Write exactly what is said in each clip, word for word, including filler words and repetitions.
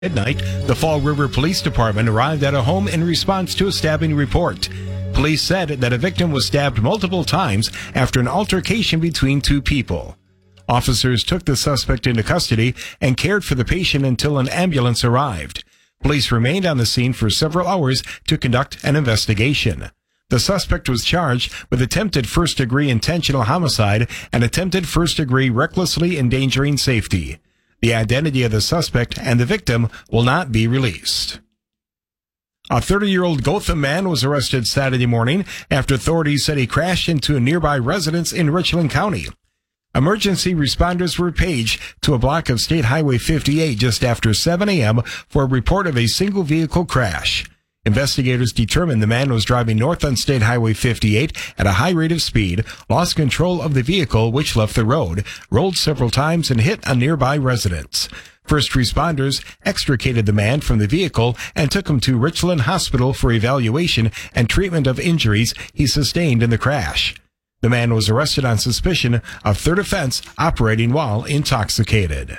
Midnight, the Fall River Police Department arrived at a home in response to a stabbing report. Police said that a victim was stabbed multiple times after an altercation between two people. Officers took the suspect into custody and cared for the patient until an ambulance arrived. Police remained on the scene for several hours to conduct an investigation. The suspect was charged with attempted first-degree intentional homicide and attempted first-degree recklessly endangering safety. The identity of the suspect and the victim will not be released. A thirty-year-old Gotham man was arrested Saturday morning after authorities said he crashed into a nearby residence in Richland County. Emergency responders were paged to a block of State Highway fifty-eight just after seven a.m. for a report of a single vehicle crash. Investigators determined the man was driving north on State Highway fifty-eight at a high rate of speed, lost control of the vehicle which left the road, rolled several times, and hit a nearby residence. First responders extricated the man from the vehicle and took him to Richland Hospital for evaluation and treatment of injuries he sustained in the crash. The man was arrested on suspicion of third offense, operating while intoxicated.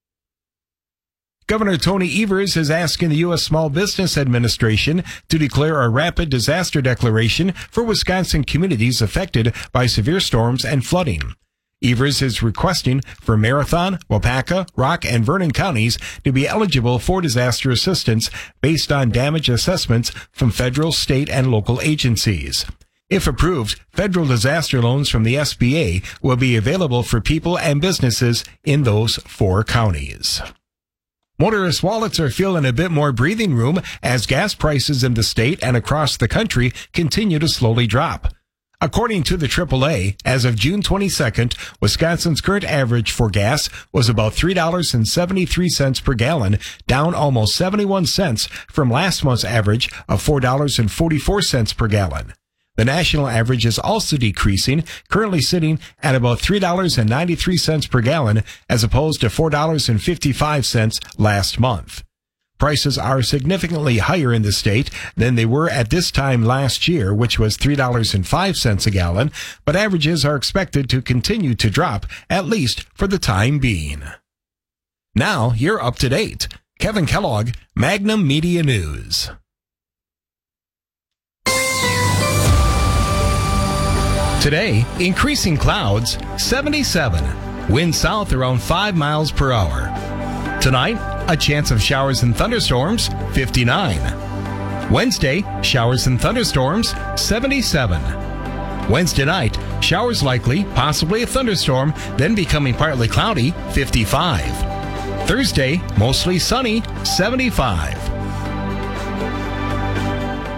Governor Tony Evers is asking the U S Small Business Administration to declare a rapid disaster declaration for Wisconsin communities affected by severe storms and flooding. Evers is requesting for Marathon, Wapaka, Rock, and Vernon counties to be eligible for disaster assistance based on damage assessments from federal, state, and local agencies. If approved, federal disaster loans from the S B A will be available for people and businesses in those four counties. Motorist wallets are feeling a bit more breathing room as gas prices in the state and across the country continue to slowly drop. According to the triple A, as of June twenty-second, Wisconsin's current average for gas was about three dollars and seventy-three cents per gallon, down almost seventy-one cents from last month's average of four dollars and forty-four cents per gallon. The national average is also decreasing, currently sitting at about three dollars and ninety-three cents per gallon as opposed to four dollars and fifty-five cents last month. Prices are significantly higher in the state than they were at this time last year, which was three dollars and five cents a gallon, but averages are expected to continue to drop, at least for the time being. Now, you're up to date. Kevin Kellogg, Magnum Media News. Today, increasing clouds, seventy-seven. Wind south around five miles per hour. Tonight, a chance of showers and thunderstorms, fifty-nine. Wednesday, showers and thunderstorms, seventy-seven. Wednesday night, showers likely, possibly a thunderstorm, then becoming partly cloudy, fifty-five. Thursday, mostly sunny, seventy-five.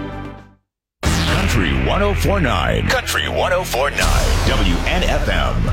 Country one oh four point nine. Country one oh four point nine. W N F M.